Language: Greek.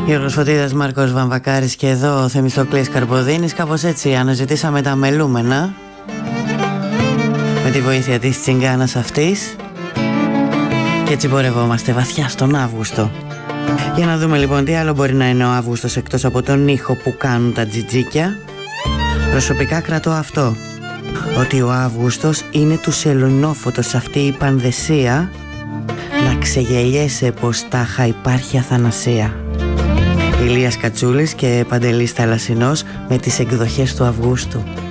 Γιώργος Φωτίδας, Μάρκος Βαμβακάρης και εδώ ο Θεμιστοκλής Καρποδίνης. Κάπως έτσι αναζητήσαμε τα μελούμενα με τη βοήθεια της τσιγκάνας αυτής και έτσι πορευόμαστε βαθιά στον Αύγουστο. Για να δούμε λοιπόν τι άλλο μπορεί να είναι ο Αύγουστος εκτός από τον ήχο που κάνουν τα τζιτζίκια. Προσωπικά κρατώ αυτό, ότι ο Αύγουστος είναι του σελονόφωτος αυτή η πανδεσία να ξεγελιέσαι πως τάχα υπάρχει αθανασία. Ηλίας Κατσούλης και Παντελής Θαλασσινός με τις εκδοχές του Αυγούστου.